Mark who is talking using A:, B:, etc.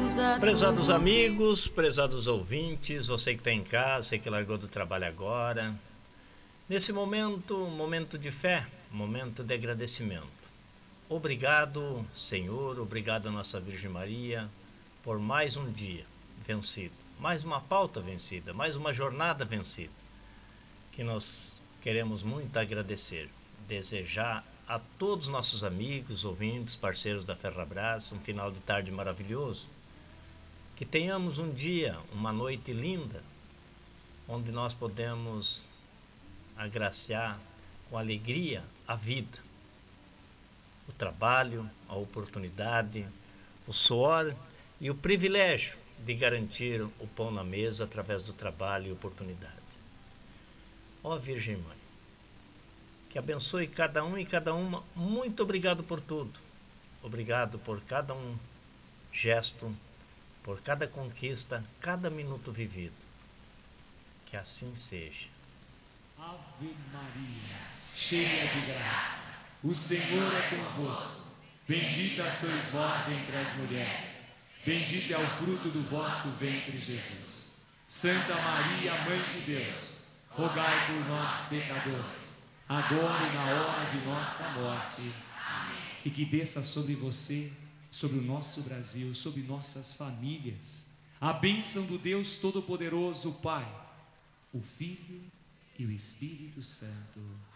A: Prezados amigos, prezados ouvintes, você que está em casa, você que largou do trabalho agora, nesse momento de fé, momento de agradecimento. Obrigado, Senhor, obrigado a nossa Virgem Maria, por mais um dia vencido, mais uma pauta vencida, mais uma jornada vencida, que nós queremos muito agradecer, desejar a todos os nossos amigos, ouvintes, parceiros da Ferrabras, um final de tarde maravilhoso, que tenhamos um dia, uma noite linda, onde nós podemos agraciar com alegria a vida, o trabalho, a oportunidade, o suor e o privilégio de garantir o pão na mesa através do trabalho e oportunidade. Ó Virgem Mãe, que abençoe cada um e cada uma, muito obrigado por tudo, obrigado por cada um gesto, por cada conquista, cada minuto vivido. Que assim seja.
B: Ave Maria, cheia de graça, o Senhor é convosco. Bendita sois vós entre as mulheres, bendito é o fruto do vosso ventre, Jesus. Santa Maria, Mãe de Deus, rogai por nós, pecadores, agora e na hora de nossa morte. Amém. E que desça sobre você, sobre o nosso Brasil, sobre nossas famílias, a bênção do Deus Todo-Poderoso, o Pai, o Filho e o Espírito Santo.